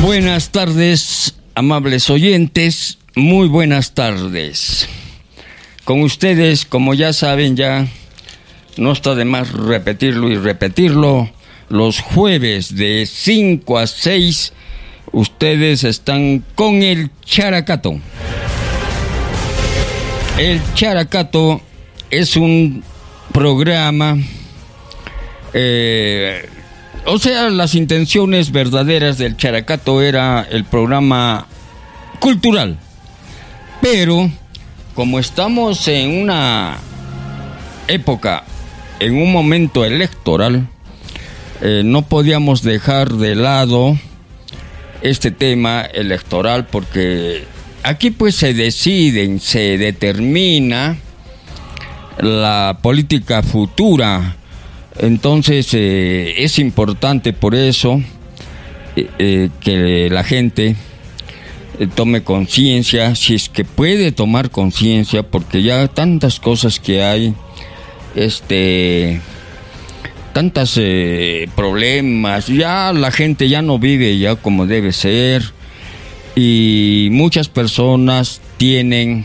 Buenas tardes, amables oyentes, muy buenas tardes. Con ustedes, como ya saben, ya no está de más repetirlo y repetirlo, los jueves de 5 a 6, ustedes están con el Characato. El Characato es un programa, o sea, las intenciones verdaderas del Characato era el programa cultural. Pero, como estamos en una época, en un momento electoral, no podíamos dejar de lado este tema electoral porque aquí pues se determina la política futura. Entonces es importante por eso que la gente tome conciencia, si es que puede tomar conciencia, porque ya tantas cosas que hay, tantos problemas, ya la gente ya no vive ya como debe ser, y muchas personas tienen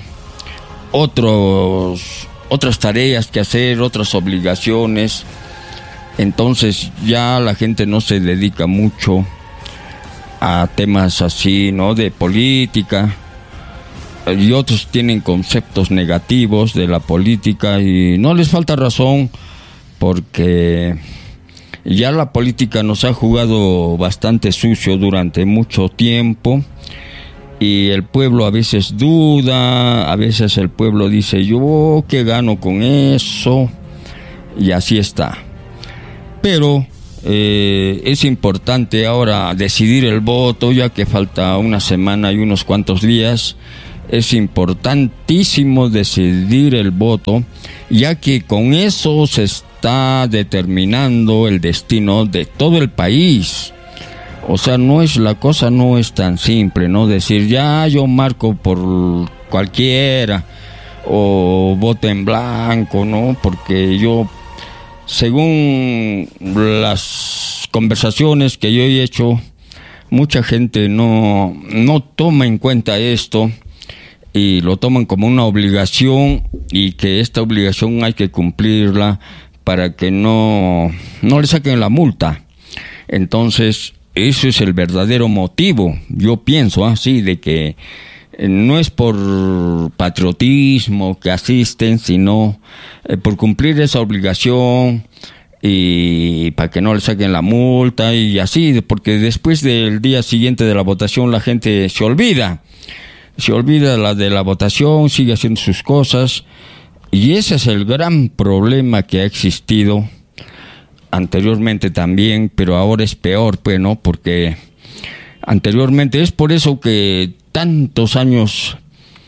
otras tareas que hacer, otras obligaciones. Entonces ya la gente no se dedica mucho a temas así, ¿no?, de política, y otros tienen conceptos negativos de la política y no les falta razón, porque ya la política nos ha jugado bastante sucio durante mucho tiempo y el pueblo a veces duda, a veces el pueblo dice yo qué gano con eso, y así está. Pero es importante ahora decidir el voto, ya que falta una semana y unos cuantos días. Es importantísimo decidir el voto, ya que con eso se está determinando el destino de todo el país. O sea, la cosa no es tan simple, ¿no? Decir, ya yo marco por cualquiera, o voto en blanco, ¿no? Porque yo, según las conversaciones que yo he hecho, mucha gente no toma en cuenta esto y lo toman como una obligación, y que esta obligación hay que cumplirla para que no le saquen la multa. Entonces, eso es el verdadero motivo, yo pienso así, de que no es por patriotismo que asisten, sino por cumplir esa obligación y para que no le saquen la multa y así, porque después del día siguiente de la votación la gente se olvida de la votación, sigue haciendo sus cosas, y ese es el gran problema que ha existido anteriormente también, pero ahora es peor, pues, ¿no? Porque anteriormente es por eso que tantos años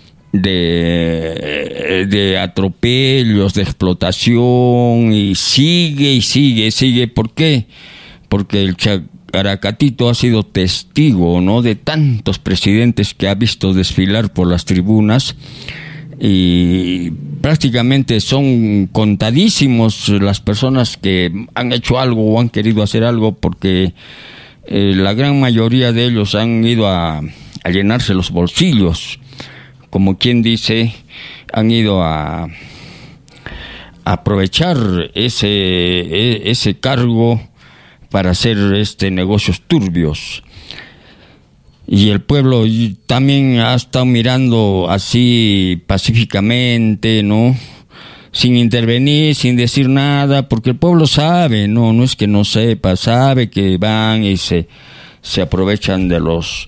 de atropellos, de explotación, y sigue. ¿Por qué? Porque el Characatito ha sido testigo, ¿no?, de tantos presidentes que ha visto desfilar por las tribunas, y prácticamente son contadísimos las personas que han hecho algo o han querido hacer algo, porque la gran mayoría de ellos han ido a llenarse los bolsillos, como quien dice, han ido a aprovechar ese cargo para hacer negocios turbios. Y el pueblo también ha estado mirando así pacíficamente, ¿no?, sin intervenir, sin decir nada, porque el pueblo sabe, no es que no sepa, sabe que van y se aprovechan de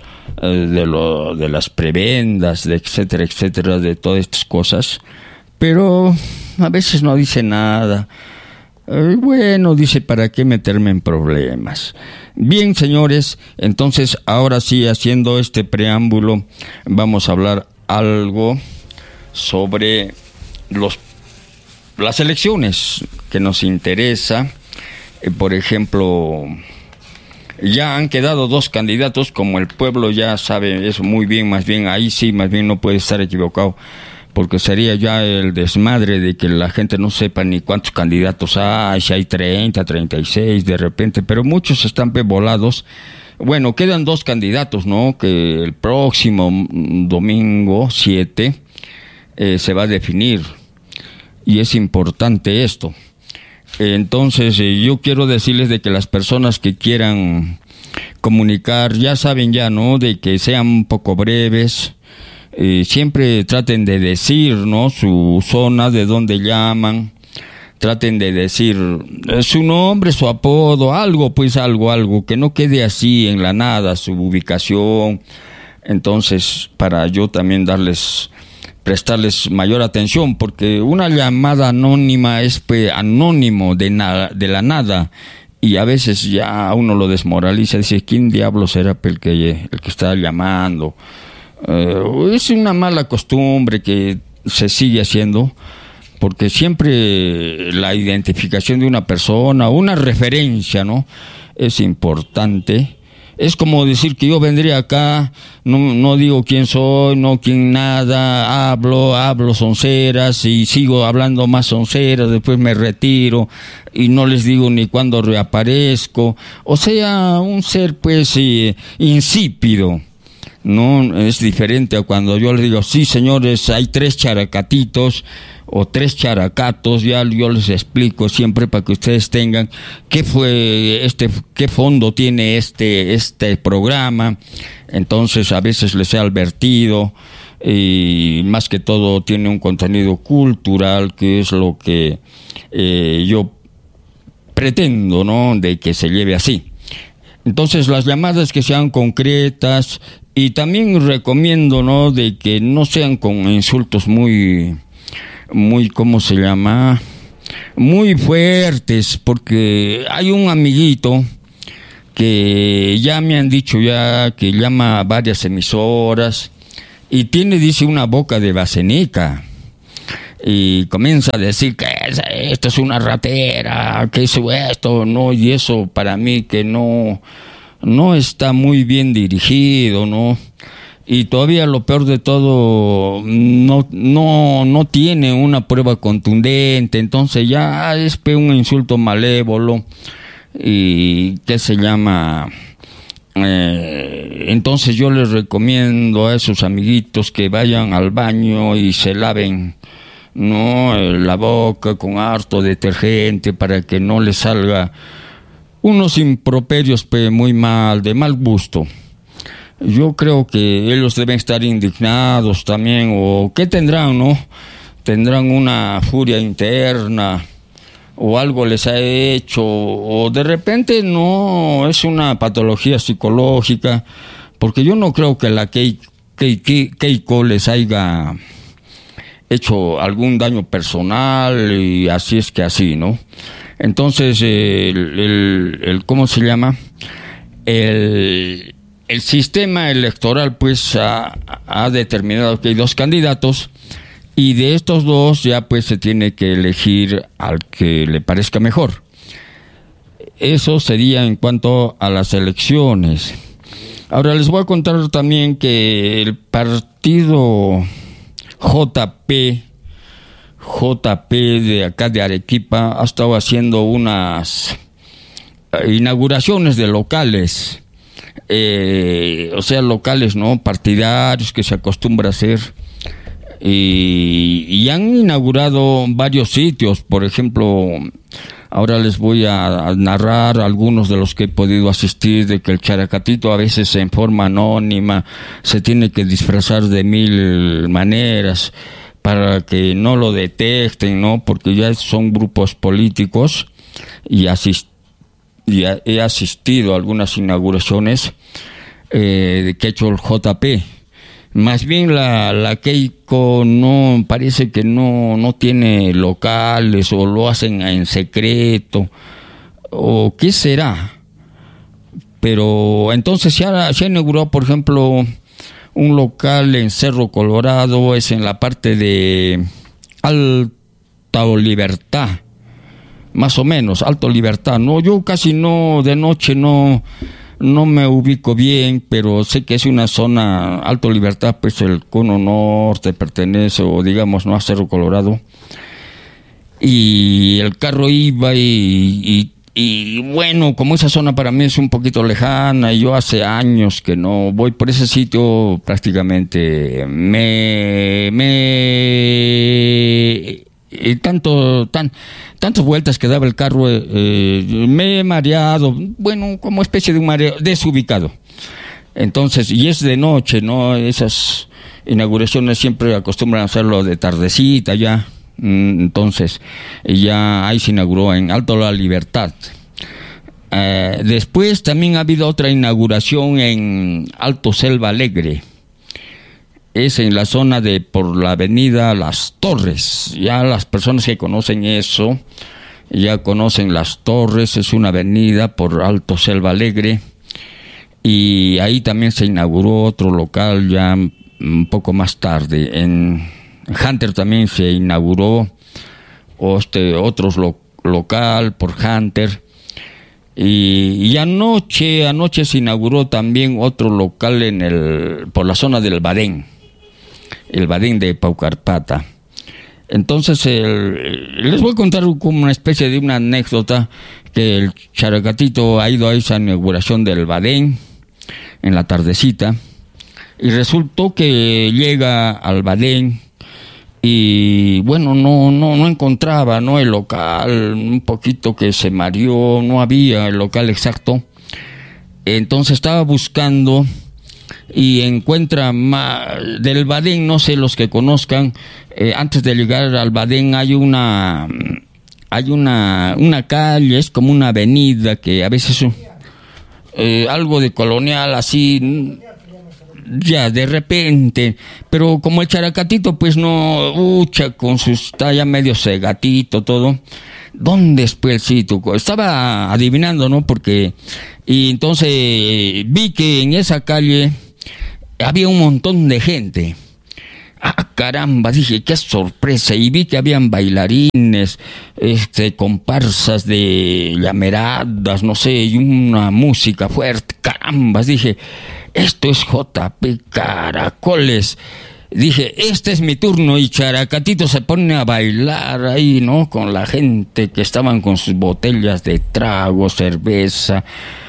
las prebendas, etcétera, de todas estas cosas, pero a veces no dice nada. Bueno, dice, ¿para qué meterme en problemas? Bien, señores, entonces ahora sí, haciendo este preámbulo, vamos a hablar algo sobre las elecciones que nos interesa. Por ejemplo, ya han quedado dos candidatos, como el pueblo ya sabe eso muy bien, más bien no puede estar equivocado, porque sería ya el desmadre de que la gente no sepa ni cuántos candidatos hay, si hay 30, 36 de repente, pero muchos están volados Bueno, quedan 2 candidatos, ¿no? Que el próximo domingo 7 se va a definir, y es importante esto. Entonces, yo quiero decirles de que las personas que quieran comunicar, ya saben ya, ¿no? De que sean un poco breves, siempre traten de decir, ¿no? Su zona, de dónde llaman, traten de decir su nombre, su apodo, algo, pues algo, que no quede así en la nada, su ubicación. Entonces, para yo también prestarles mayor atención, porque una llamada anónima es pues anónimo de la nada, y a veces ya uno lo desmoraliza, dice, ¿quién diablo será el que está llamando? Es una mala costumbre que se sigue haciendo, porque siempre la identificación de una persona, una referencia, ¿no? Es importante. Es como decir que yo vendría acá, no digo quién soy, no quién nada, hablo sonceras y sigo hablando más sonceras, después me retiro y no les digo ni cuándo reaparezco. O sea, un ser pues insípido. No es diferente a cuando yo les digo, sí señores, hay 3 characatitos o 3 characatos, ya yo les explico siempre para que ustedes tengan qué fondo tiene este programa. Entonces a veces les he advertido, y más que todo tiene un contenido cultural, que es lo que yo pretendo, ¿no? De que se lleve así. Entonces las llamadas que sean concretas, y también recomiendo, ¿no? De que no sean con insultos muy, ¿cómo se llama? Muy fuertes, porque hay un amiguito que ya me han dicho ya que llama a varias emisoras y dice una boca de basenica. Y comienza a decir que esto es una ratera, que es esto, no, y eso para mí que no está muy bien dirigido, ¿no? Y todavía lo peor de todo, no tiene una prueba contundente, entonces ya es un insulto malévolo, y ¿qué se llama? Entonces yo les recomiendo a esos amiguitos que vayan al baño y se laven, ¿no? La boca con harto detergente para que no les salga unos improperios muy de mal gusto. Yo creo que ellos deben estar indignados también, o ¿qué tendrán, no? Tendrán una furia interna, o algo les ha hecho, o de repente no es una patología psicológica, porque yo no creo que la Keiko les haya hecho algún daño personal, y así es que así, ¿no? Entonces, ¿cómo se llama? El sistema electoral, pues, ha determinado que hay 2 candidatos, y de estos 2 ya, pues, se tiene que elegir al que le parezca mejor. Eso sería en cuanto a las elecciones. Ahora les voy a contar también que el partido JP de acá de Arequipa ha estado haciendo unas inauguraciones de locales, o sea, locales, ¿no? Partidarios que se acostumbra a hacer, y han inaugurado varios sitios. Por ejemplo, ahora les voy a narrar algunos de los que he podido asistir, de que el characatito a veces en forma anónima se tiene que disfrazar de 1000 maneras para que no lo detecten, ¿no? Porque ya son grupos políticos, y he asistido a algunas inauguraciones que ha hecho el JP. Más bien la Keiko no parece que no tiene locales, o lo hacen en secreto, o qué será. Pero entonces se ha inaugurado, por ejemplo, un local en Cerro Colorado, es en la parte de Alta Libertad, más o menos, Alto Libertad. No, yo casi de noche no me ubico bien, pero sé que es una zona, Alto Libertad, pues el cono norte pertenece, o digamos, no, a Cerro Colorado. Y el carro iba y Y bueno, como esa zona para mí es un poquito lejana, y yo hace años que no voy por ese sitio, prácticamente tantas vueltas que daba el carro, me he mareado, bueno, como especie de un mareo, desubicado. Entonces, y es de noche, ¿no? Esas inauguraciones siempre acostumbran a hacerlo de tardecita ya. Entonces, ya ahí se inauguró en Alto La Libertad. Después también ha habido otra inauguración en Alto Selva Alegre. Es en la zona por la avenida Las Torres. Ya las personas que conocen eso, ya conocen Las Torres, es una avenida por Alto Selva Alegre. Y ahí también se inauguró otro local ya un poco más tarde. En Hunter también se inauguró otro local por Hunter. Y anoche se inauguró también otro local por la zona del Badén, el Badén de Paucarpata. Entonces, les voy a contar como una especie de una anécdota, que el Characatito ha ido a esa inauguración del Badén en la tardecita, y resultó que llega al Badén y bueno, no encontraba, ¿no?, el local, un poquito que se mareó, no había el local exacto. Entonces estaba buscando y encuentra del Badén, no sé, los que conozcan, antes de llegar al Badén hay una calle, es como una avenida que a veces algo de colonial así, ya de repente, pero como el Characatito pues no, con está ya medio cegatito todo. ¿Dónde es pues el sitio? Estaba adivinando, ¿no? Y entonces vi que en esa calle había un montón de gente. Ah, caramba, dije, qué sorpresa. Y vi que habían bailarines, comparsas de llameradas, no sé, y una música fuerte. Caramba, dije, esto es JP Caracoles. Dije, este es mi turno, y Characatito se pone a bailar ahí, ¿no? Con la gente que estaban con sus botellas de trago, cerveza.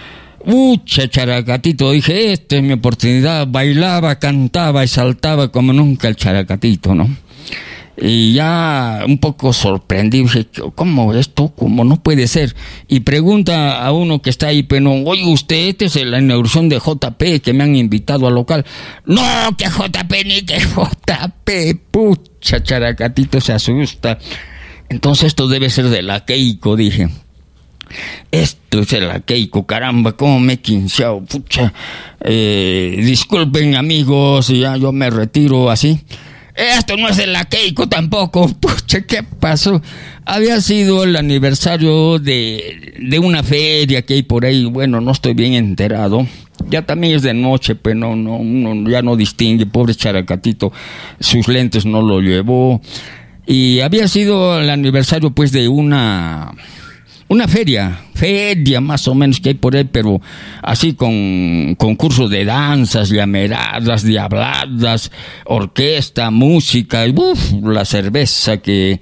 Characatito, dije, esta es mi oportunidad. Bailaba, cantaba y saltaba como nunca el Characatito, ¿no? Y ya un poco sorprendido, dije, ¿cómo esto? ¿Cómo no puede ser? Y pregunta a uno que está ahí, pero, oye, usted, esta es la inauguración de JP, que me han invitado al local. No, que JP ni que JP, pucha, Characatito se asusta. Entonces esto debe ser de la Keiko, dije. Esto es de la Keiko, caramba, cómo me he quinceado, pucha. Disculpen, amigos, ya yo me retiro así. Esto no es de la Keiko tampoco. Pucha, ¿qué pasó? Había sido el aniversario de una feria que hay por ahí. Bueno, no estoy bien enterado. Ya también es de noche, pero ya no distingue. Pobre Characatito, sus lentes no lo llevó. Y había sido el aniversario pues de una feria más o menos que hay por ahí, pero así con concursos de danzas, llameradas, diabladas, orquesta, música, y la cerveza que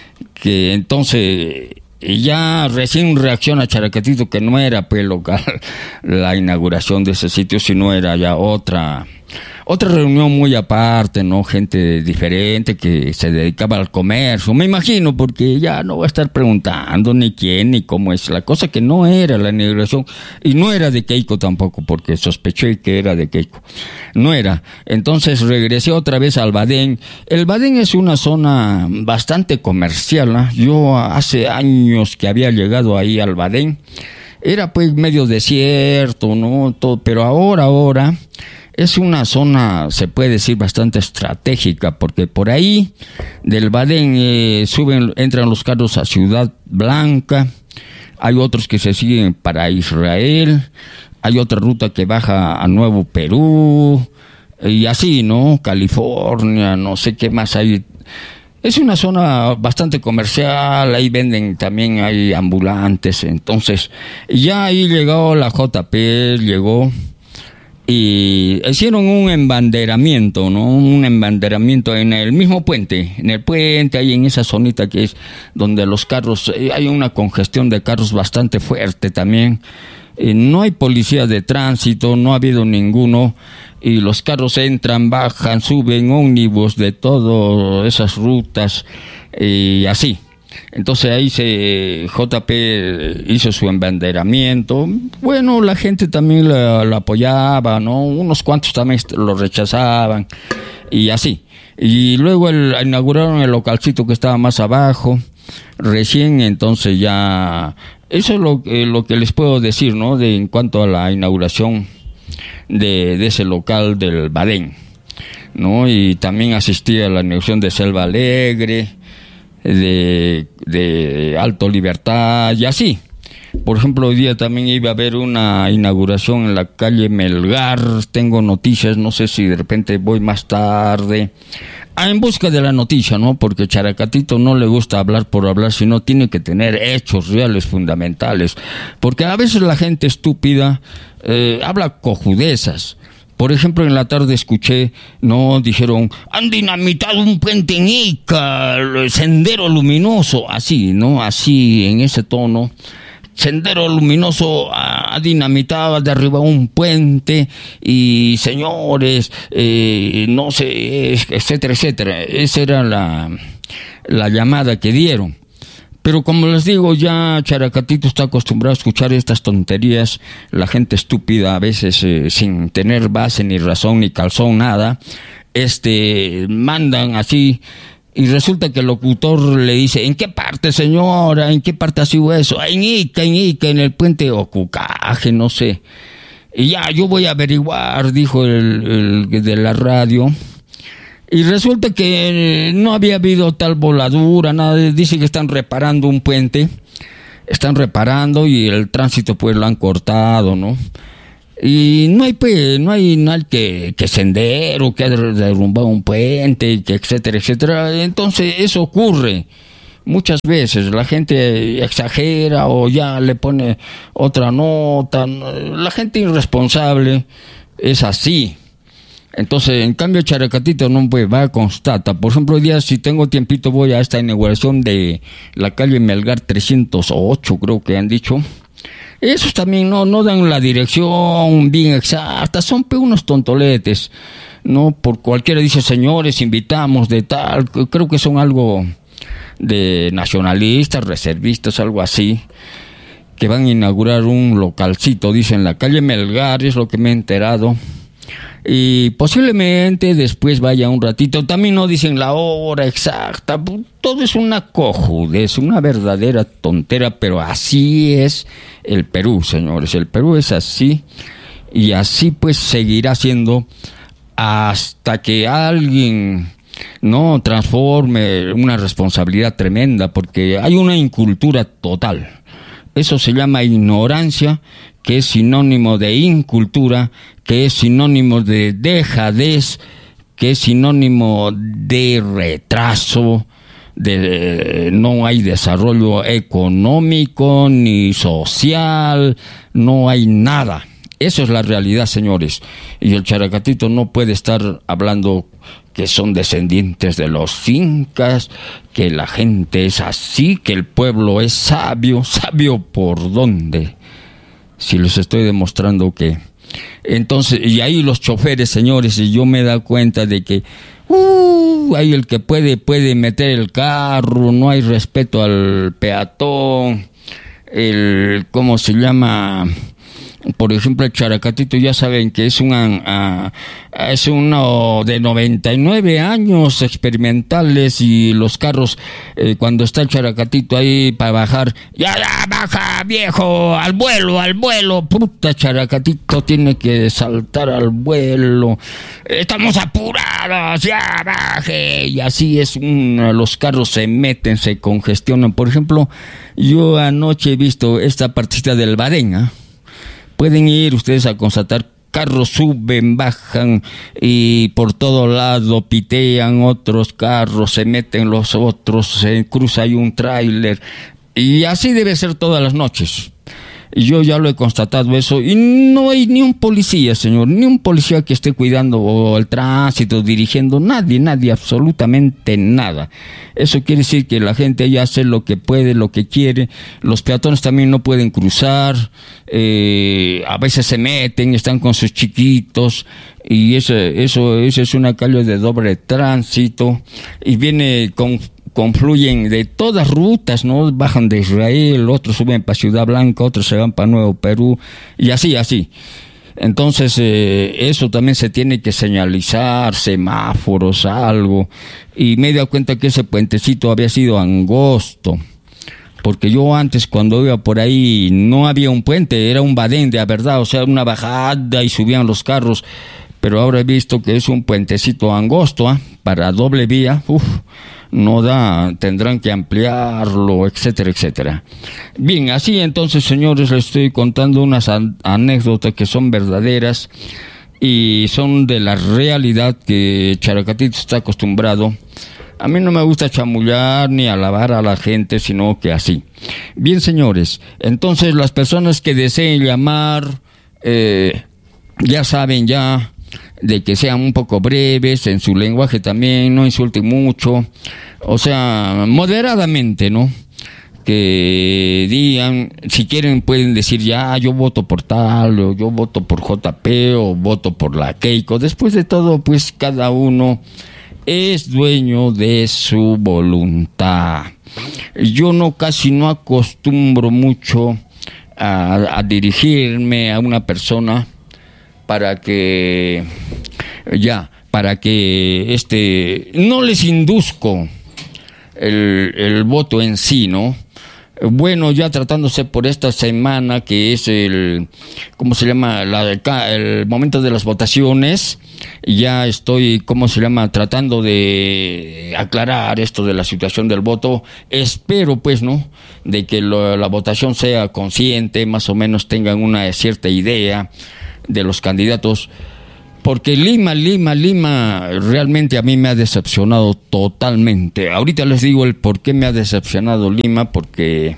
entonces ya recién reacciona Characatito que no era pues local la inauguración de ese sitio, sino era ya otra reunión muy aparte, ¿no? Gente diferente que se dedicaba al comercio, me imagino, porque ya no va a estar preguntando ni quién ni cómo es la cosa, que no era la inauguración, y no era de Keiko tampoco, porque sospeché que era de Keiko, no era. Entonces regresé otra vez al Badén. El Badén es una zona bastante comercial, ¿no? Yo hace años que había llegado ahí al Badén, era pues medio desierto, ¿no? Todo, pero ahora es una zona, se puede decir, bastante estratégica, porque por ahí del Badén entran los carros a Ciudad Blanca, hay otros que se siguen para Israel, hay otra ruta que baja a Nuevo Perú, y así, ¿no? California, no sé qué más hay. Es una zona bastante comercial, ahí venden también, hay ambulantes, entonces ya ahí llegó la JP, llegó. y hicieron un embanderamiento, ¿no? Un embanderamiento en el mismo puente, ahí en esa zonita que es donde los carros, hay una congestión de carros bastante fuerte también. No hay policía de tránsito, no ha habido ninguno, y los carros entran, bajan, suben, ómnibus de todas esas rutas, y así. Entonces ahí JP hizo su embanderamiento. Bueno, la gente también la apoyaba, ¿no? Unos cuantos también lo rechazaban, y así. Y luego inauguraron el localcito que estaba más abajo, recién, entonces ya... Eso es lo que les puedo decir, ¿no? En cuanto a la inauguración de ese local del Baden, ¿no? Y también asistí a la inauguración de Selva Alegre, de Alto Libertad y así. Por ejemplo, hoy día también iba a haber una inauguración en la calle Melgar. Tengo noticias, no sé si de repente voy más tarde. En busca de la noticia, ¿no? Porque Characatito no le gusta hablar por hablar, sino tiene que tener hechos reales fundamentales. Porque a veces la gente estúpida habla cojudezas. Por ejemplo, en la tarde escuché, no, dijeron, han dinamitado un puente en Ica, el Sendero Luminoso, así, ¿no? Así, en ese tono. Sendero Luminoso ha dinamitado, derribado un puente y señores, no sé, etcétera, etcétera. Esa era la llamada que dieron. Pero como les digo, ya Characatito está acostumbrado a escuchar estas tonterías, la gente estúpida a veces sin tener base ni razón ni calzón, nada, mandan así. Y resulta que el locutor le dice, ¿en qué parte, señora? ¿En qué parte ha sido eso? En Ica, en el puente Ocucaje, no sé. Y ya, yo voy a averiguar, dijo el de la radio. Y resulta que no había habido tal voladura, nada. Dice que están reparando un puente. Están reparando y el tránsito pues lo han cortado, ¿no? Y no hay nada que sendero, que ha derrumbado un puente, que etcétera, etcétera. Entonces eso ocurre muchas veces. La gente exagera o ya le pone otra nota. La gente irresponsable es así. Entonces, en cambio, Characatito no pues va, constata. Por ejemplo, hoy día, si tengo tiempito, voy a esta inauguración de la calle Melgar 308, creo que han dicho. Esos también no dan la dirección bien exacta, son unos tontoletes, ¿no? Por cualquiera dice, señores, invitamos de tal, creo que son algo de nacionalistas, reservistas, algo así, que van a inaugurar un localcito, dicen, la calle Melgar, es lo que me he enterado. Y posiblemente después vaya un ratito, también no dicen la hora exacta, todo es una cojudez, una verdadera tontera, pero así es el Perú, señores, el Perú es así, y así pues seguirá siendo hasta que alguien no transforme una responsabilidad tremenda, porque hay una incultura total, eso se llama ignorancia, que es sinónimo de incultura, que es sinónimo de dejadez, que es sinónimo de retraso, no hay desarrollo económico ni social, no hay nada. Eso es la realidad, señores. Y el Characatito no puede estar hablando que son descendientes de los incas, que la gente es así, que el pueblo es sabio. ¿Sabio por dónde? Si les estoy demostrando que... Entonces, y ahí los choferes, señores, y yo me he dado cuenta de que ahí el que puede meter el carro, no hay respeto al peatón, ¿cómo se llama? Por ejemplo, el Characatito, ya saben que es uno de 99 años experimentales, y los carros, cuando está el Characatito ahí para bajar, ya baja, viejo, al vuelo, puta, Characatito tiene que saltar al vuelo, estamos apurados, ya baje, y así es, los carros se meten, se congestionan. Por ejemplo, yo anoche he visto esta partida del Baden, ¿eh? Pueden ir ustedes a constatar, carros suben, bajan y por todo lado pitean otros carros, se meten los otros, se cruza ahí un tráiler, y así debe ser todas las noches. Y yo ya lo he constatado eso, y no hay ni un policía, señor, ni un policía que esté cuidando el tránsito, dirigiendo, nadie, absolutamente nada. Eso quiere decir que la gente ya hace lo que puede, lo que quiere. Los peatones también no pueden cruzar, a veces se meten, están con sus chiquitos, y eso es una calle de doble tránsito, y confluyen de todas rutas, ¿no? Bajan de Israel, otros suben para Ciudad Blanca, otros se van para Nuevo Perú, y así. Entonces, eso también se tiene que señalizar, semáforos, algo. Y me he dado cuenta que ese puentecito había sido angosto, porque yo antes, cuando iba por ahí, no había un puente, era un badén de verdad, o sea, una bajada y subían los carros. Pero ahora he visto que es un puentecito angosto, para doble vía. No da, tendrán que ampliarlo, etcétera. Bien, así entonces, señores, les estoy contando unas anécdotas que son verdaderas y son de la realidad que Characatito está acostumbrado. A mí no me gusta chamullar ni alabar a la gente, sino que así. Bien, señores, entonces las personas que deseen llamar, ya saben de que sean un poco breves en su lenguaje también, no insulten mucho, o sea, moderadamente, ¿no? Que digan, si quieren pueden decir yo voto por tal, o yo voto por JP, o voto por la Keiko. Después de todo, pues cada uno es dueño de su voluntad. Yo casi no acostumbro mucho a dirigirme a una persona para que no les induzco el voto en sí, ¿no? Bueno, ya tratándose por esta semana, que es el momento de las votaciones, ya estoy, tratando de aclarar esto de la situación del voto. Espero, pues, ¿no?, de que la votación sea consciente, más o menos tengan una cierta idea de los candidatos, porque Lima realmente a mí me ha decepcionado totalmente. Ahorita les digo el por qué me ha decepcionado Lima, porque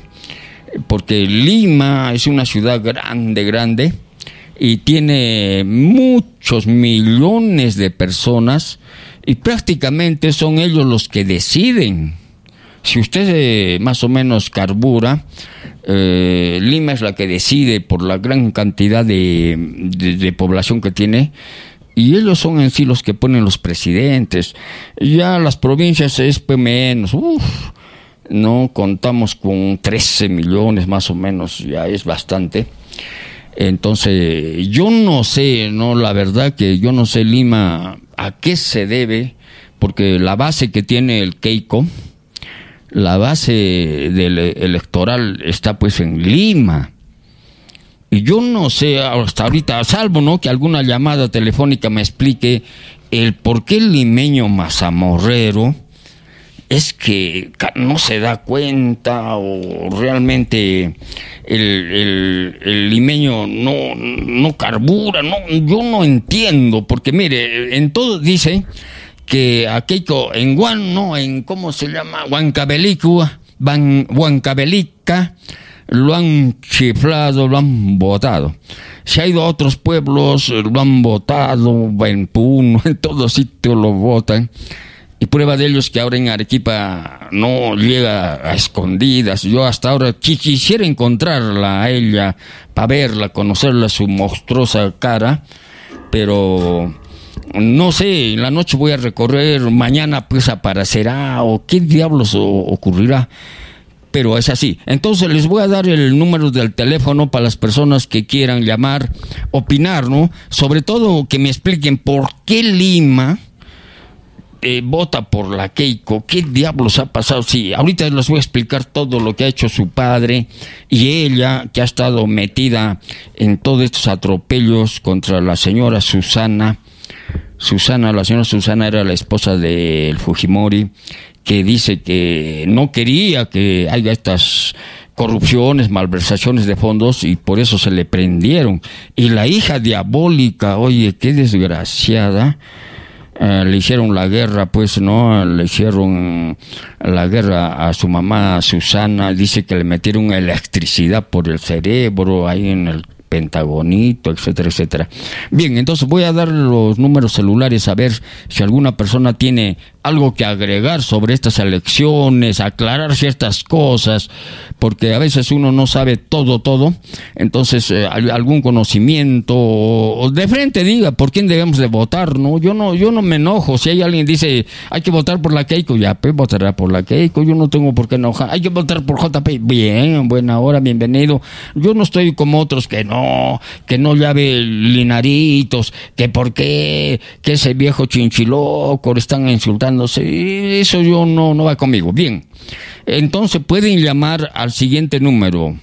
Lima es una ciudad grande y tiene muchos millones de personas, y prácticamente son ellos los que deciden. Si usted más o menos carbura, Lima es la que decide por la gran cantidad de población que tiene, y ellos son en sí los que ponen los presidentes. Ya las provincias es menos, no contamos con 13 millones más o menos, ya es bastante. Entonces yo no sé, la verdad que yo no sé Lima a qué se debe, porque la base que tiene el Keiko, la base electoral está pues en Lima, y yo no sé hasta ahorita, salvo, ¿no?, que alguna llamada telefónica me explique el por qué el limeño mazamorrero es que no se da cuenta, o realmente el limeño no carbura, yo no entiendo, porque mire, en todo dice que a Keiko en Huancavelica, lo han chiflado, lo han votado. Se ha ido a otros pueblos, lo han votado, en Puno, en todos sitios lo votan. Y prueba de ello es que ahora en Arequipa no llega a escondidas. Yo hasta ahora quisiera encontrarla a ella, para verla, conocerla, su monstruosa cara, pero no sé, en la noche voy a recorrer, mañana pues aparecerá, o qué diablos ocurrirá, pero es así. Entonces les voy a dar el número del teléfono para las personas que quieran llamar, opinar, ¿no? Sobre todo que me expliquen por qué Lima vota por la Keiko. ¿Qué diablos ha pasado? Sí, ahorita les voy a explicar todo lo que ha hecho su padre y ella, que ha estado metida en todos estos atropellos contra la señora Susana. La señora Susana era la esposa del Fujimori, que dice que no quería que haya estas corrupciones, malversaciones de fondos, y por eso se le prendieron. Y la hija diabólica, oye, qué desgraciada, le hicieron la guerra, pues, ¿no? Le hicieron la guerra a su mamá Susana. Dice que le metieron electricidad por el cerebro ahí en el Pentagonito, etcétera, etcétera. Bien, entonces voy a dar los números celulares a ver si alguna persona tiene algo que agregar sobre estas elecciones, aclarar ciertas cosas, porque a veces uno no sabe todo, entonces algún conocimiento, o de frente diga por quién debemos de votar, ¿no? Yo no me enojo, si hay alguien dice hay que votar por la Keiko, ya pues votará por la Keiko, yo no tengo por qué enojar, hay que votar por JP, bien, buena hora, bienvenido, yo no estoy como otros que no llave linaritos, que por qué, que ese viejo chinchiloco le están insultando. Eso yo no va conmigo. Bien, entonces pueden llamar al siguiente número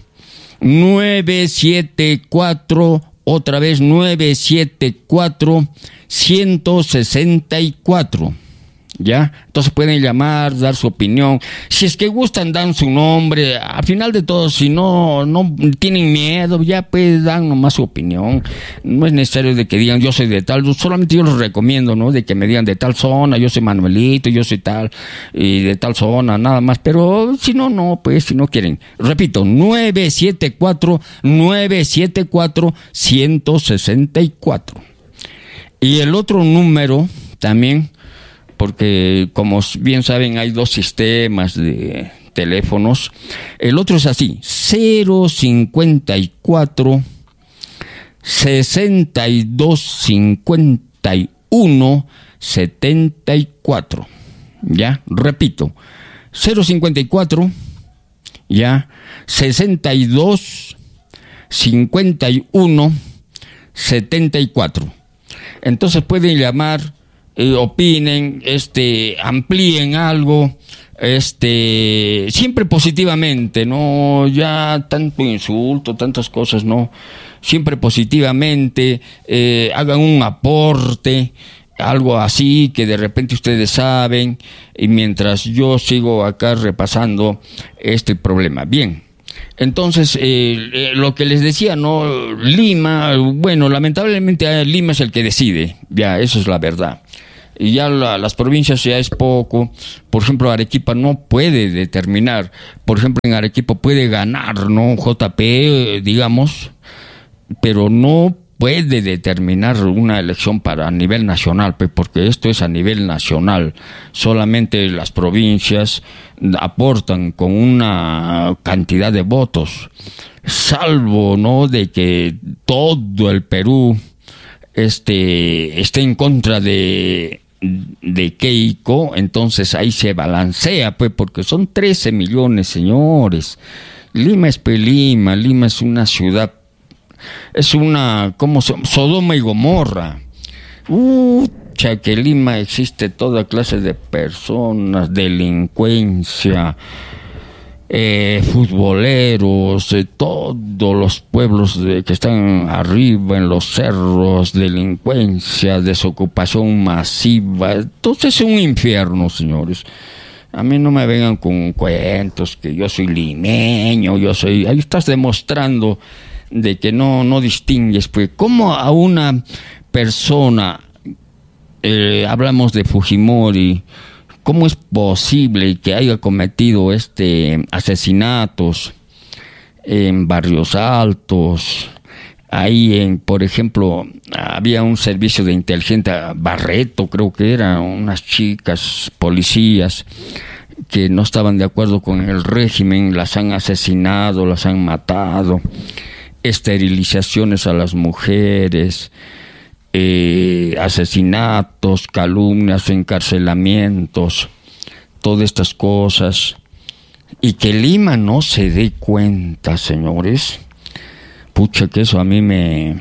974, otra vez 974-164. ¿Ya? Entonces pueden llamar, dar su opinión. Si es que gustan, dan su nombre. Al final de todo, si no tienen miedo, ya pues dan nomás su opinión. No es necesario de que digan yo soy de tal, solamente yo los recomiendo, ¿no? De que me digan de tal zona, yo soy Manuelito, yo soy tal, y de tal zona, nada más. Pero si no, pues si no quieren. Repito, 974-164. Y el otro número también, porque como bien saben hay dos sistemas de teléfonos. El otro es así, 054 6251 74. Ya, repito, 054 ya 62 51 74. Entonces pueden llamar, opinen, amplíen algo, siempre positivamente, no ya tanto insulto, tantas cosas, no, siempre positivamente, hagan un aporte, algo así que de repente ustedes saben, y mientras yo sigo acá repasando este problema. Bien. Entonces, lo que les decía, ¿no? Lima, bueno, lamentablemente Lima es el que decide, ya, eso es la verdad. Y ya las provincias ya es poco. Por ejemplo, Arequipa no puede determinar. Por ejemplo, en Arequipa puede ganar, ¿no? JP, digamos, pero no puede determinar una elección para a nivel nacional, porque esto es a nivel nacional. Solamente las provincias aportan con una cantidad de votos, salvo, ¿no?, de que todo el Perú esté en contra de Keiko. Entonces ahí se balancea, pues, porque son 13 millones, señores. Lima es Lima es una ciudad, es una, como Sodoma y Gomorra. Que en Lima existe toda clase de personas, delincuencia, futboleros, todos los pueblos que están arriba en los cerros, delincuencia, desocupación masiva. Entonces es un infierno, señores. A mí no me vengan con cuentos que yo soy limeño, ahí estás demostrando de que no distingues, pues. ¿Cómo a una persona, hablamos de Fujimori, cómo es posible que haya cometido asesinatos en Barrios Altos? Ahí por ejemplo, había un servicio de inteligencia, Barreto creo que eran unas chicas policías que no estaban de acuerdo con el régimen, las han asesinado, las han matado, esterilizaciones a las mujeres, asesinatos, calumnias, encarcelamientos, todas estas cosas, y que Lima no se dé cuenta, señores. Pucha, que eso a mí me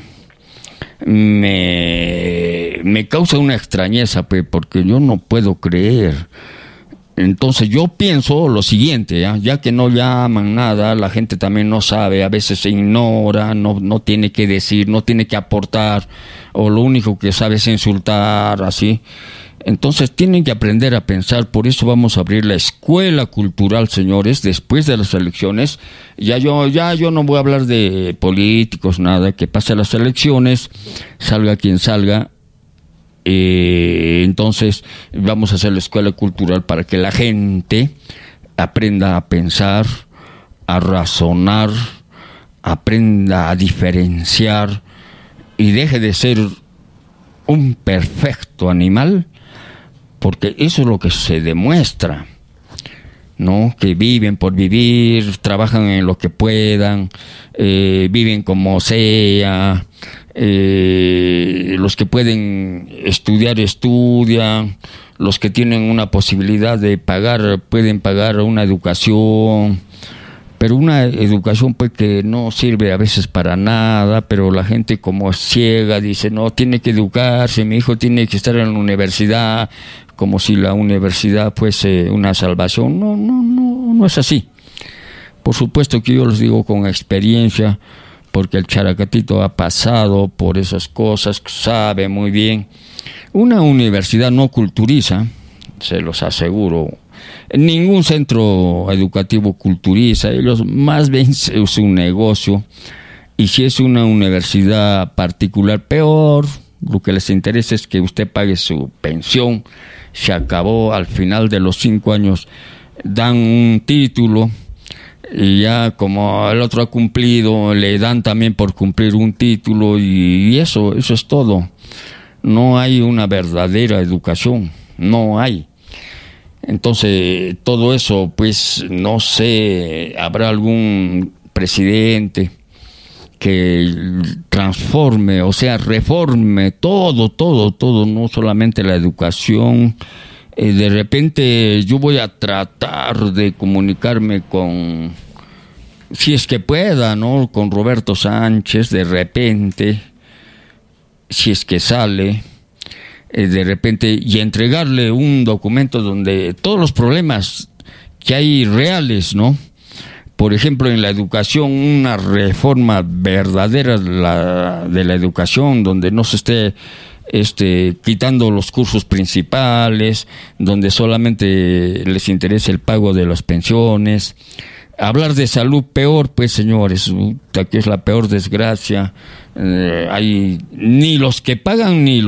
causa una extrañeza, pues, porque yo no puedo creer. Entonces yo pienso lo siguiente, ya que no llaman nada, la gente también no sabe, a veces se ignora, no tiene que decir, no tiene que aportar, o lo único que sabe es insultar, así. Entonces tienen que aprender a pensar. Por eso vamos a abrir la escuela cultural, señores, después de las elecciones. Ya yo no voy a hablar de políticos, nada, que pase las elecciones, salga quien salga, Entonces vamos a hacer la escuela cultural para que la gente aprenda a pensar, a razonar, aprenda a diferenciar y deje de ser un perfecto animal, porque eso es lo que se demuestra, ¿no? Que viven por vivir, trabajan en lo que puedan, viven como sea, los que pueden estudiar, estudian, los que tienen una posibilidad de pagar, pueden pagar una educación, pero una educación pues que no sirve a veces para nada, pero la gente como es ciega dice, no, tiene que educarse, mi hijo tiene que estar en la universidad, como si la universidad fuese una salvación. No es así. Por supuesto que yo les digo con experiencia, porque el Characatito ha pasado por esas cosas, sabe muy bien. Una universidad no culturiza, se los aseguro. Ningún centro educativo culturiza, ellos más bien es un negocio, y si es una universidad particular, peor. Lo que les interesa es que usted pague su pensión, se acabó. Al final de los 5 años dan un título, y ya como el otro ha cumplido, le dan también por cumplir un título, y eso es todo. No hay una verdadera educación, no hay. Entonces, todo eso, pues, no sé, habrá algún presidente que transforme, o sea, reforme todo, no solamente la educación. De repente yo voy a tratar de comunicarme con, si es que pueda, ¿no?, con Roberto Sánchez, de repente, si es que sale, de repente, y entregarle un documento donde todos los problemas que hay reales, ¿no? Por ejemplo, en la educación, una reforma verdadera de la educación, donde no se esté quitando los cursos principales, donde solamente les interesa el pago de las pensiones. Hablar de salud, peor, pues, señores, que es la peor desgracia. Hay ni los que pagan ni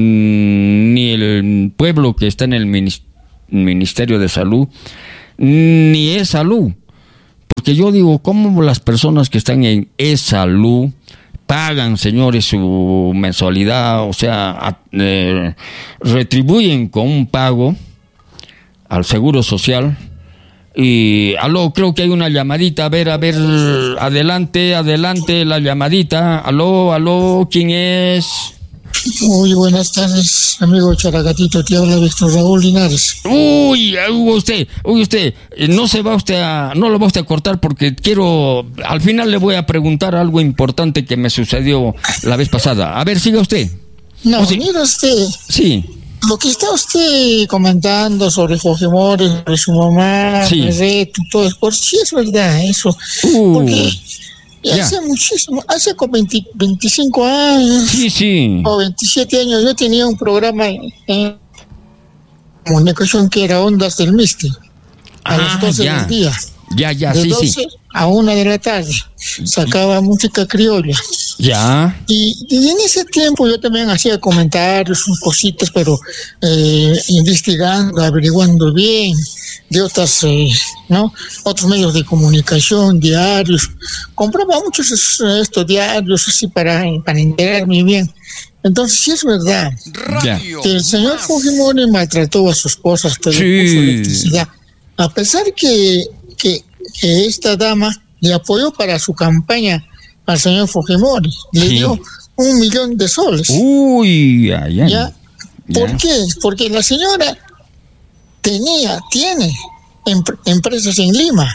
el pueblo que está en el Ministerio de Salud, ni es salud. Porque yo digo, ¿cómo las personas que están en e-salud pagan, señores, su mensualidad? O sea, retribuyen con un pago al Seguro Social. Y aló, creo que hay una llamadita, a ver, adelante la llamadita. Aló, ¿quién es? Muy buenas tardes, amigo Characatito, te habla Víctor Raúl Linares. Uy, usted, no lo va usted a cortar, porque al final le voy a preguntar algo importante que me sucedió la vez pasada. A ver, siga usted. No, mira usted. Sí. Lo que está usted comentando sobre Fujimori, sobre su mamá, sí, el reto, todo eso, por sí es verdad eso. Porque hace muchísimo, hace como 25 años, sí, o 27 años, yo tenía un programa en comunicación que era Ondas del Misti, a las 12 del día. De 12 a 1 de la tarde. Sacaba música criolla. Ya. Y en ese tiempo yo también hacía comentarios, cositas, pero investigando, averiguando bien de otros medios de comunicación, diarios. Compraba muchos estos diarios así para enterarme bien. Entonces sí es verdad que el señor Fujimori maltrató a su esposa, hasta le puso electricidad. A pesar que esta dama le apoyó para su campaña al señor Fujimori, le dio $1 millón. Uy, ¿Ya? ¿Por qué? Porque la señora tiene empresas en Lima.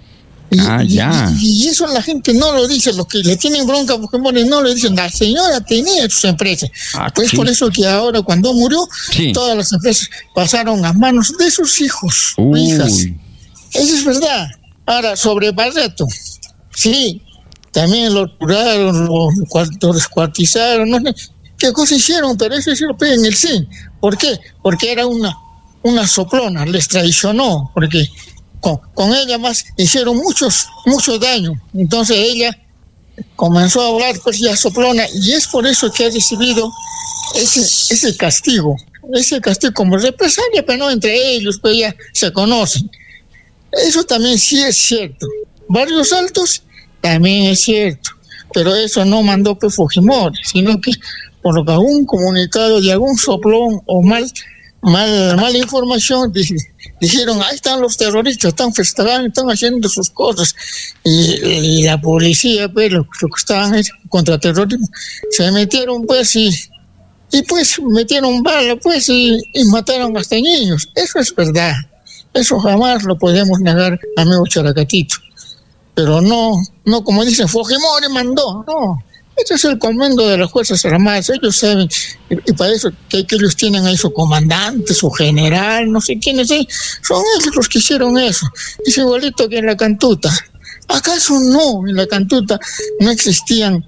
Y eso la gente no lo dice, los que le tienen bronca a Fujimori no lo dicen. La señora tenía sus empresas. Pues por eso que ahora cuando murió, todas las empresas pasaron a manos de sus hijos o hijas. Eso es verdad. Ahora, sobre Barreto, sí, también lo torturaron, lo descuartizaron, no sé qué cosa hicieron, pero eso sí lo piden en el CIN. ¿Por qué? Porque era una soplona, les traicionó, porque con ella más hicieron mucho daño. Entonces ella comenzó a hablar pues ya soplona, y es por eso que ha recibido ese castigo como represalia, pero no entre ellos, pues ya se conocen. Eso también sí es cierto. Barrios Altos también es cierto, pero eso no mandó pues Fujimori, sino que por algún comunicado de algún soplón o mala información, dijeron, ahí están los terroristas, están festejando, están haciendo sus cosas, y la policía, pues, lo que estaban contra terrorismo, se metieron, pues, y pues metieron bala, pues, y mataron hasta niños. Eso es verdad, eso jamás lo podemos negar, amigo Characatito, pero no como dicen, Fujimori mandó, no. Este es el comando de las Fuerzas Armadas, ellos saben, y para eso que ellos tienen ahí su comandante, su general, no sé quiénes son ellos los que hicieron eso. Es igualito que en la Cantuta. ¿Acaso no? En la Cantuta no existían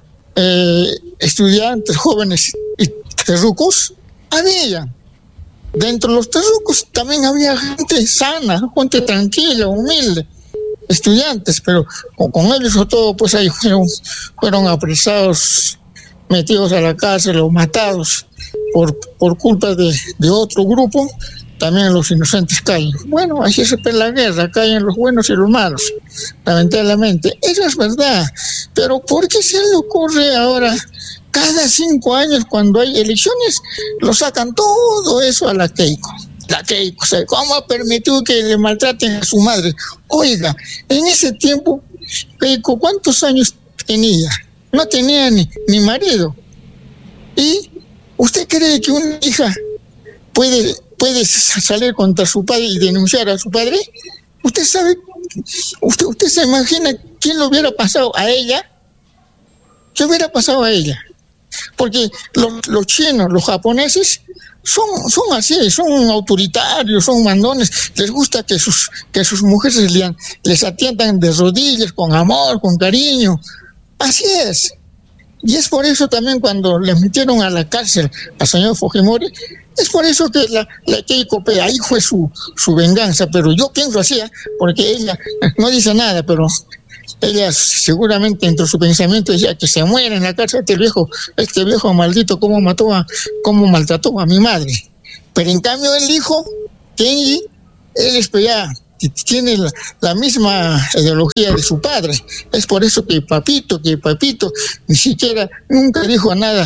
estudiantes, jóvenes y terrucos. Había. Dentro de los terrucos también había gente sana, gente tranquila, humilde. Estudiantes, pero con ellos o todo, pues ahí fueron apresados, metidos a la cárcel o matados por culpa de otro grupo. También los inocentes caen. Bueno, así se ve la guerra, caen los buenos y los malos, lamentablemente. Eso es verdad, pero ¿por qué se le ocurre ahora, cada 5 años cuando hay elecciones, lo sacan todo eso a la Keiko? La Keiko, o sea, ¿cómo ha permitido que le maltraten a su madre? Oiga, en ese tiempo, Keiko, ¿cuántos años tenía? No tenía ni marido. ¿Y usted cree que una hija puede salir contra su padre y denunciar a su padre? ¿Usted sabe, usted se imagina quién lo hubiera pasado a ella? ¿Qué hubiera pasado a ella? Porque los chinos, los japoneses, son así, son autoritarios, son mandones, les gusta que sus mujeres les atiendan de rodillas, con amor, con cariño. Así es. Y es por eso también cuando le metieron a la cárcel al señor Fujimori, es por eso que la Keiko, ahí fue su venganza, pero yo pienso así, porque ella no dice nada, pero ella seguramente entre su pensamiento decía que se muera en la cárcel este viejo maldito, cómo maltrató a mi madre. Pero en cambio el hijo, Kenji, él ya tiene la misma ideología de su padre. Es por eso que papito ni siquiera nunca dijo nada,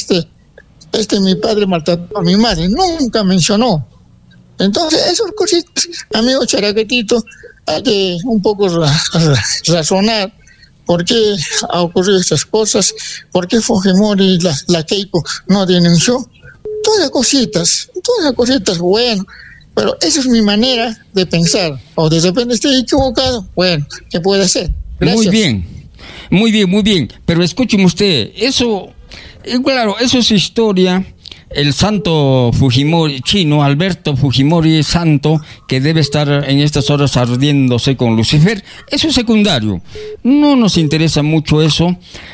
mi padre maltrató a mi madre, nunca mencionó. Entonces esas cositas, amigo Characatito, hay que un poco razonar por qué ha ocurrido estas cosas, por qué Fujimori, la Keiko no denunció. Todas cositas, bueno, pero esa es mi manera de pensar. O de repente estoy equivocado, bueno, ¿qué puede hacer? Gracias. Muy bien, pero escúcheme usted, eso, claro, eso es historia. El santo Fujimori chino, Alberto Fujimori santo, que debe estar en estas horas ardiéndose con Lucifer, eso es secundario, no nos interesa mucho eso.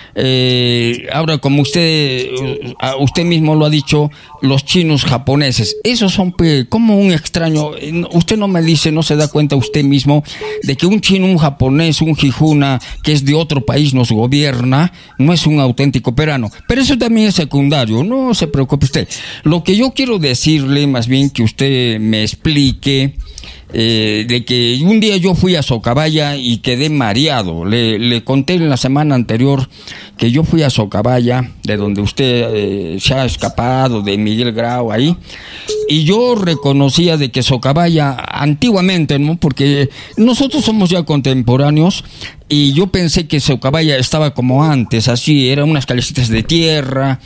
Ahora, como usted mismo lo ha dicho, los chinos japoneses, esos son como un extraño. Usted no me dice, no se da cuenta usted mismo de que un chino, un japonés, un jijuna que es de otro país nos gobierna, no es un auténtico peruano, pero eso también es secundario, no se preocupe usted. Lo que yo quiero decirle, más bien que usted me explique, de que un día yo fui a Socabaya y quedé mareado. Le conté en la semana anterior que yo fui a Socabaya, de donde usted se ha escapado, de Miguel Grau ahí, y yo reconocía de que Socabaya antiguamente, ¿no? Porque nosotros somos ya contemporáneos, y yo pensé que Socabaya estaba como antes, así, eran unas calecitas de tierra,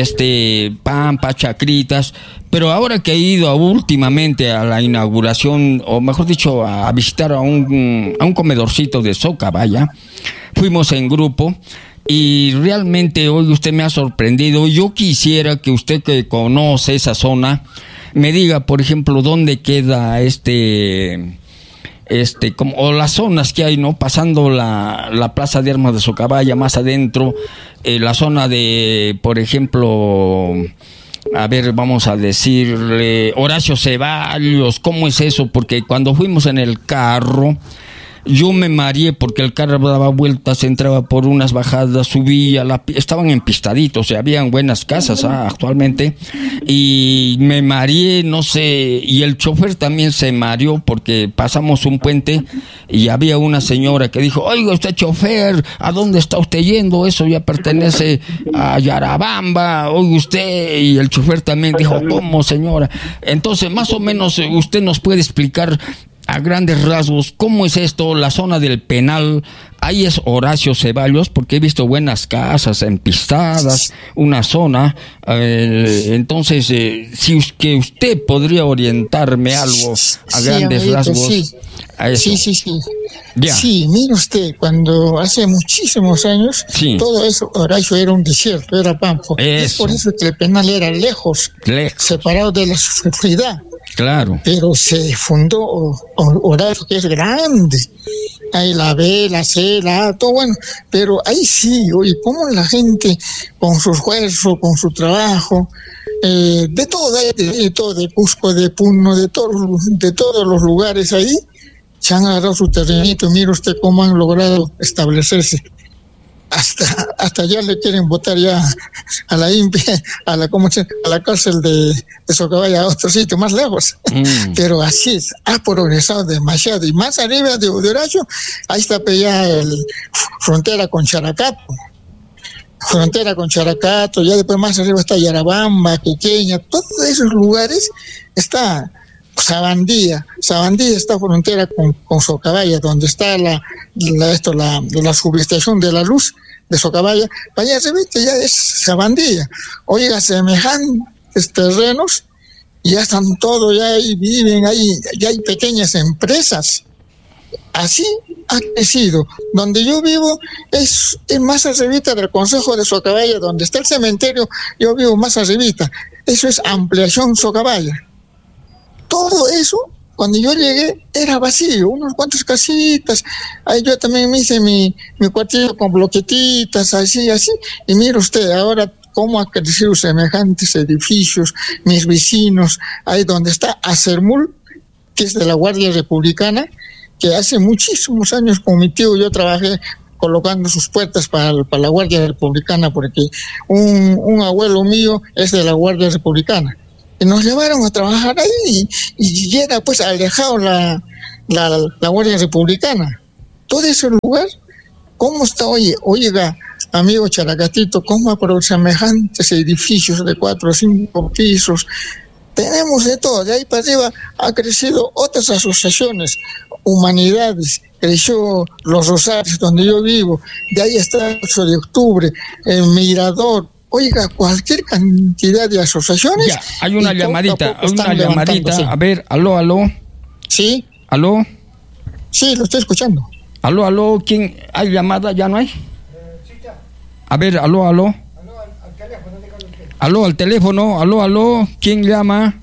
pampa, chacritas, pero ahora que he ido últimamente a la inauguración, o mejor dicho, a visitar a un comedorcito de Socabaya, fuimos en grupo, y realmente hoy usted me ha sorprendido. Yo quisiera que usted, que conoce esa zona, me diga, por ejemplo, dónde queda o las zonas que hay, ¿no? Pasando la Plaza de Armas de Socabaya, más adentro, la zona de, por ejemplo, a ver, vamos a decirle, Horacio Ceballos, ¿cómo es eso? Porque cuando fuimos en el carro, yo me mareé porque el carro daba vueltas, entraba por unas bajadas, subía, estaban empistaditos, o sea, habían buenas casas actualmente, y me mareé, no sé, y el chofer también se mareó porque pasamos un puente y había una señora que dijo, oiga usted chofer, ¿a dónde está usted yendo? Eso ya pertenece a Yarabamba, oiga usted, y el chofer también dijo, ¿cómo señora? Entonces, más o menos, usted nos puede explicar a grandes rasgos cómo es esto, la zona del Penal. Ahí es Horacio Ceballos, porque he visto buenas casas empistadas, una zona. Entonces, si que usted podría orientarme algo a grandes rasgos. Sí. A eso. Sí. Ya. Sí, mire usted, cuando hace muchísimos años, todo eso, Horacio, era un desierto, era pampa. Es por eso que el Penal era lejos, separado de la sociedad. Claro. Pero se fundó Horacio, que es grande. Ahí la B, la C, la A, todo bueno. Pero ahí sí, oye, cómo la gente, con su esfuerzo, con su trabajo, de todo, de Cusco, de Puno, de todos los lugares ahí, se han agarrado su terrenito. Mire usted cómo han logrado establecerse. Hasta ya le quieren botar ya a la INPE, a la cárcel de Socabaya, a otro sitio más lejos. Pero así es, ha progresado demasiado. Y más arriba de Horacio, ahí está ya frontera con Characato, ya después más arriba está Yarabamba, Quequeña, todos esos lugares está. Sabandía está frontera con Socabaya, donde está la subestación de la luz de Socabaya. Para allá arriba ya es Sabandía. Oiga, semejantes terrenos, ya están todos, ya ahí viven, ya hay pequeñas empresas. Así ha crecido. Donde yo vivo es más arribita del Consejo de Socabaya, donde está el cementerio, yo vivo más arribita. Eso es ampliación Socabaya. Todo eso, cuando yo llegué, era vacío, unos cuantos casitas. Ahí yo también me hice mi cuartillo con bloquetitas, así. Y mire usted, ahora cómo ha crecido semejantes edificios, mis vecinos, ahí donde está Acermul, que es de la Guardia Republicana, que hace muchísimos años con mi tío yo trabajé colocando sus puertas para la Guardia Republicana, porque un abuelo mío es de la Guardia Republicana. Y nos llevaron a trabajar ahí y era pues alejado la Guardia Republicana. Todo ese lugar, ¿cómo está hoy? Oiga, amigo Characatito, ¿cómo aprovechan semejantes edificios de 4 o 5 pisos? Tenemos de todo, de ahí para arriba ha crecido otras asociaciones, Humanidades, creció Los Rosarios, donde yo vivo, de ahí está el 8 de octubre, el Mirador. Oiga, cualquier cantidad de asociaciones. Ya, hay una llamadita. A ver, aló. ¿Sí? ¿Aló? Sí, lo estoy escuchando. Aló, ¿quién? ¿Hay llamada? ¿Ya no hay? Sí, ya. A ver, aló. Aló, al teléfono, dígale usted. Aló, al teléfono, aló, ¿quién llama?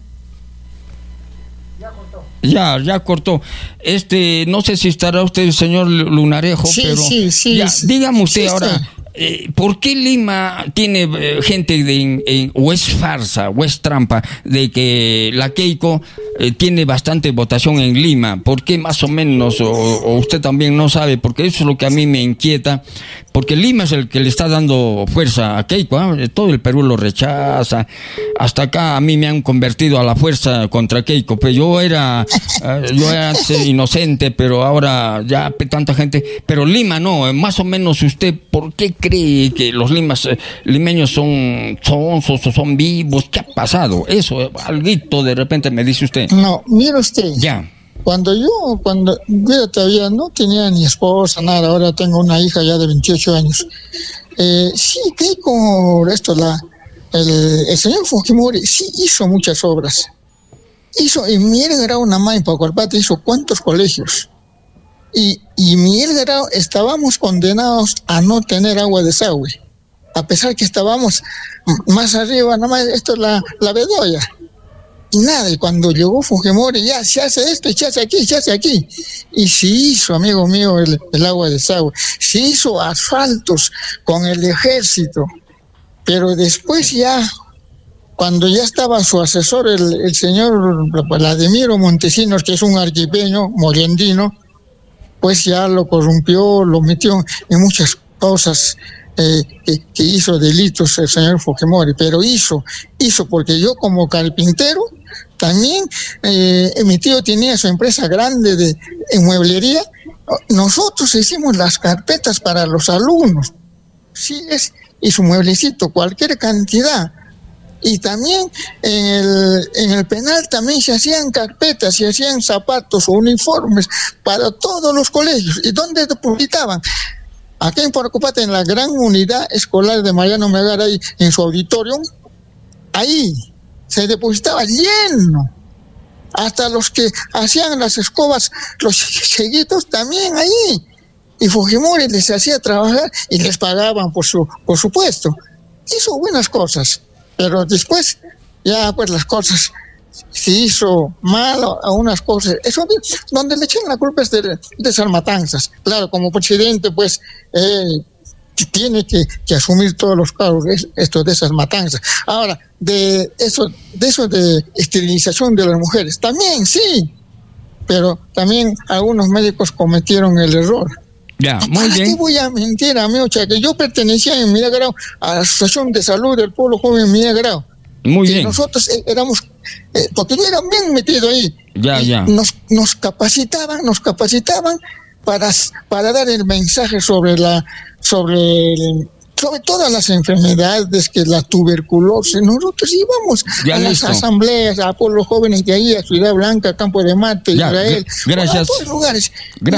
Ya cortó. No sé si estará usted, señor Lunarejo, sí, pero... Sí. Ya, dígame usted ahora... Sí. ¿Por qué Lima tiene gente o es farsa o es trampa de que la Keiko tiene bastante votación en Lima? ¿Por qué más o menos? O usted también no sabe, porque eso es lo que a mí me inquieta, porque Lima es el que le está dando fuerza a Keiko, ¿eh? Todo el Perú lo rechaza, hasta acá a mí me han convertido a la fuerza contra Keiko, pero yo era inocente, pero ahora ya tanta gente, pero Lima no, más o menos usted, ¿por qué cree que los limeños son vivos? ¿Qué ha pasado? Eso, alguito de repente me dice usted. No, mire usted. Ya. Cuando yo todavía no tenía ni esposa, nada, ahora tengo una hija ya de 28 años. Sí, Keiko, el señor Fujimori sí hizo muchas obras. Y Miguel Grau Namá en Pacualpate hizo cuántos colegios. Y Miguel Grau estábamos condenados a no tener agua de desagüe, a pesar que estábamos más arriba, nada más, esto es la Bedoya. Y nada, y cuando llegó Fujimori, ya se hace esto, y se hace aquí. Y se hizo, amigo mío, el agua de desagüe. Se hizo asfaltos con el ejército. Pero después ya, cuando ya estaba su asesor, el señor Vladimiro Montesinos, que es un arquipeño, morendino, pues ya lo corrompió, lo metió en muchas cosas, que hizo delitos el señor Fujimori, pero hizo porque yo como carpintero también, mi tío tenía su empresa grande en mueblería, nosotros hicimos las carpetas para los alumnos, sí, y su mueblecito, cualquier cantidad. Y también en el penal también se hacían carpetas, se hacían zapatos o uniformes para todos los colegios. ¿Y dónde depositaban? Aquí en Porcopata, en la gran unidad escolar de Mariano Megaray, en su auditorium, ahí se depositaba lleno. Hasta los que hacían las escobas, los chiquitos, también ahí. Y Fujimori les hacía trabajar y les pagaban, por supuesto. Hizo buenas cosas, pero después ya pues las cosas se hizo mal a unas cosas. Eso donde le echan la culpa es de esas matanzas. Claro, como presidente pues tiene que asumir todos los cargos de esas matanzas. Ahora, de eso de esterilización de las mujeres, también sí, pero también algunos médicos cometieron el error. Ya, muy bien. ¿Para qué voy a mentir, amigo? Que yo pertenecía en Milagrao a la Asociación de Salud del Pueblo Joven en Milagrao. Muy bien. Nosotros éramos, porque yo era bien metido ahí. Ya. Nos capacitaban para dar el mensaje sobre todas las enfermedades, que la tuberculosis. Nosotros íbamos a las asambleas, a pueblos jóvenes de ahí, a Ciudad Blanca, Campo de Marte, Israel, gracias. A todos lugares.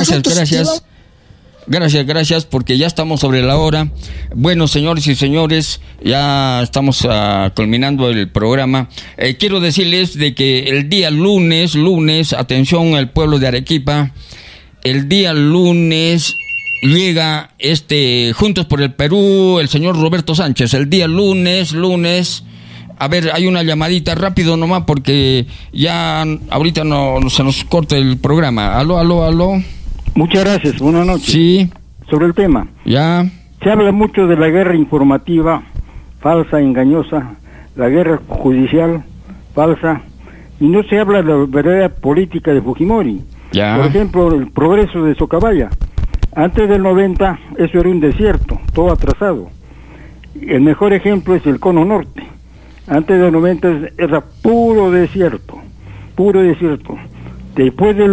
Gracias, porque ya estamos sobre la hora. Bueno, señores y señores, ya estamos culminando el programa. Quiero decirles de que el día lunes, atención al pueblo de Arequipa, el día lunes llega Juntos por el Perú, el señor Roberto Sánchez. El día lunes. A ver, hay una llamadita rápido nomás porque ya ahorita se nos corta el programa. Aló. Muchas gracias, buenas noches. Sí. Sobre el tema. Ya. Se habla mucho de la guerra informativa, falsa, engañosa, la guerra judicial, falsa, y no se habla de la verdadera política de Fujimori. Ya. Por ejemplo, el progreso de Socabaya. Antes del 90, eso era un desierto, todo atrasado. El mejor ejemplo es el Cono Norte. Antes del 90 era puro desierto. Después del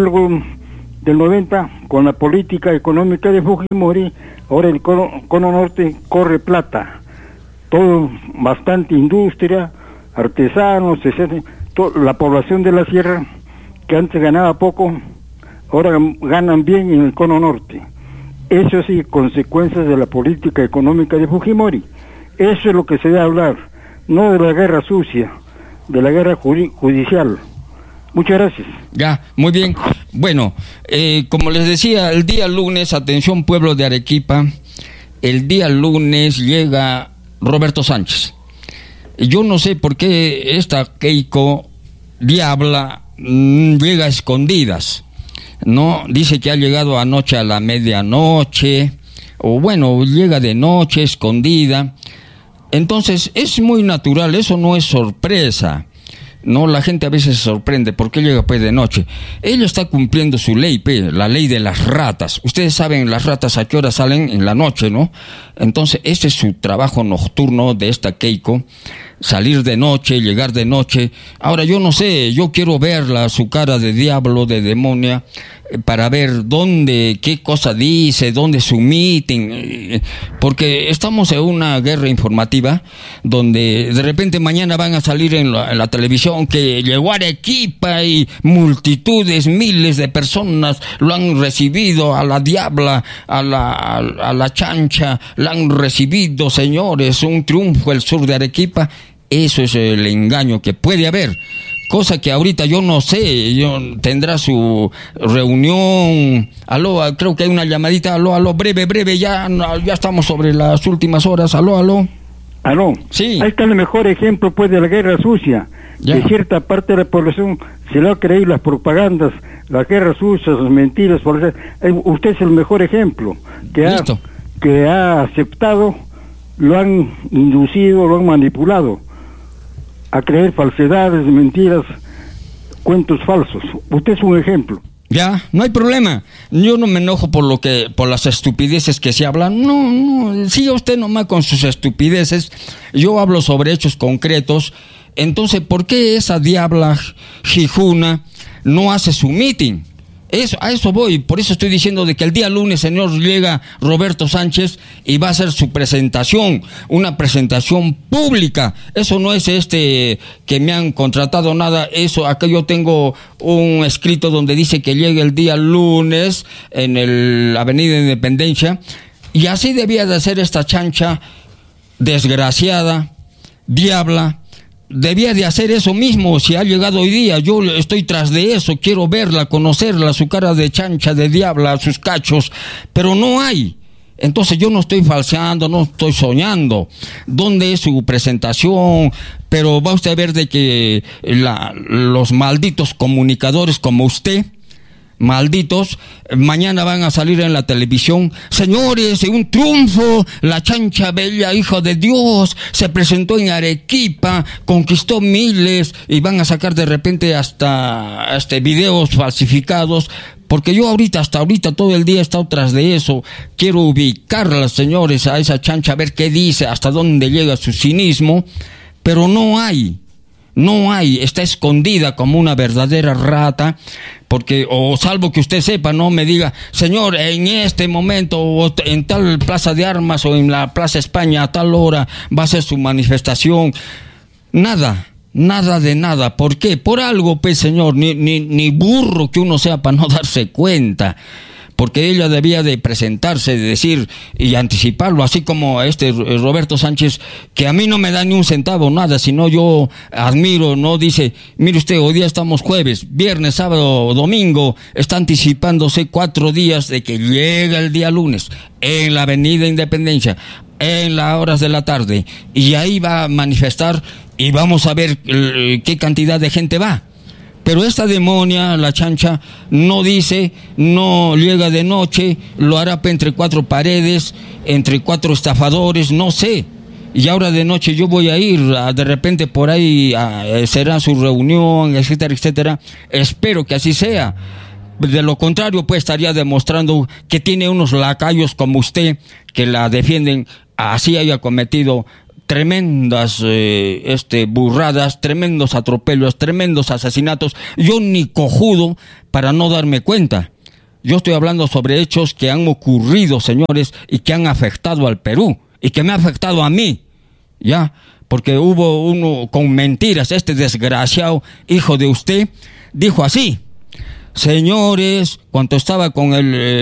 90, con la política económica de Fujimori, ahora el cono norte corre plata. Todo, bastante industria, artesanos, etc. La población de la sierra, que antes ganaba poco, ahora ganan bien en el cono norte. Eso sí, consecuencias de la política económica de Fujimori. Eso es lo que se debe hablar, no de la guerra sucia, de la guerra judicial. Muchas gracias. Ya, muy bien. Bueno, como les decía, el día lunes, atención pueblo de Arequipa, el día lunes llega Roberto Sánchez. Yo no sé por qué esta Keiko Diabla llega a escondidas, ¿no? Dice que ha llegado anoche a la medianoche, o bueno, llega de noche, escondida. Entonces, es muy natural, eso no es sorpresa. No, la gente a veces se sorprende, ¿por qué llega pues de noche? Ella está cumpliendo su ley, la ley de las ratas. Ustedes saben las ratas a qué hora salen, en la noche, ¿no? Entonces, ese es su trabajo nocturno de esta Keiko, salir de noche, llegar de noche. Ahora, yo no sé, yo quiero verla, su cara de diablo, de demonia, para ver qué cosa dice, dónde su meeting, porque estamos en una guerra informativa donde de repente mañana van a salir en la televisión que llegó a Arequipa y multitudes, miles de personas lo han recibido a la diabla, a la chancha, la han recibido, señores, un triunfo el sur de Arequipa. Eso es el engaño que puede haber. Cosa que ahorita yo no sé, tendrá su reunión. Aló, creo que hay una llamadita. Aló, breve, ya estamos sobre las últimas horas. Aló. Sí. Ahí está el mejor ejemplo pues de la guerra sucia. Ya. De cierta parte de la población se lo ha creído las propagandas, las guerras sucias, las mentiras. Usted es el mejor ejemplo que ha aceptado, lo han inducido, lo han manipulado a creer falsedades, mentiras, cuentos falsos. Usted es un ejemplo. Ya, no hay problema. Yo no me enojo por las estupideces que se hablan. No, siga usted nomás con sus estupideces. Yo hablo sobre hechos concretos. Entonces, ¿por qué esa diabla Jijuna no hace su meeting? A eso voy, por eso estoy diciendo de que el día lunes, señor, llega Roberto Sánchez y va a hacer su presentación, una presentación pública. Eso no es que me han contratado nada, eso, acá yo tengo un escrito donde dice que llega el día lunes en la Avenida Independencia, y así debía de hacer esta chancha desgraciada, diabla. Debía de hacer eso mismo si ha llegado hoy día. Yo estoy tras de eso, quiero verla, conocerla, su cara de chancha, de diabla, sus cachos, pero no hay. Entonces yo no estoy falseando, no estoy soñando. ¿Dónde es su presentación? Pero va usted a ver de que los malditos comunicadores como usted, malditos, mañana van a salir en la televisión. Señores, un triunfo, la chancha bella, hijo de Dios, se presentó en Arequipa, conquistó miles, y van a sacar de repente hasta videos falsificados, porque yo hasta ahorita todo el día he estado tras de eso. Quiero ubicarla, señores, a esa chancha, a ver qué dice, hasta dónde llega su cinismo, pero no hay, está escondida como una verdadera rata, porque, o salvo que usted sepa, no me diga, señor, en este momento, o en tal plaza de armas, o en la Plaza España, a tal hora, va a ser su manifestación. Nada de nada. ¿Por qué? Por algo, pues, señor, ni burro que uno sea para no darse cuenta. Porque ella debía de presentarse, de decir y anticiparlo, así como Roberto Sánchez, que a mí no me da ni un centavo, nada, sino yo admiro, no dice, mire usted, hoy día estamos jueves, viernes, sábado, domingo, está anticipándose 4 días de que llega el día lunes, en la Avenida Independencia, en las horas de la tarde, y ahí va a manifestar, y vamos a ver qué cantidad de gente va. Pero esta demonia, la chancha, no dice, no llega de noche, lo hará entre 4 paredes, entre 4 estafadores, no sé. Y ahora de noche yo voy a ir, de repente por ahí será su reunión, etcétera, etcétera. Espero que así sea. De lo contrario, pues estaría demostrando que tiene unos lacayos como usted que la defienden, así haya cometido tremendas burradas, tremendos atropellos, tremendos asesinatos. Yo ni cojudo para no darme cuenta. Yo estoy hablando sobre hechos que han ocurrido, señores, y que han afectado al Perú, y que me ha afectado a mí, ya, porque hubo uno con mentiras, desgraciado hijo de usted, dijo así, señores, cuando estaba con el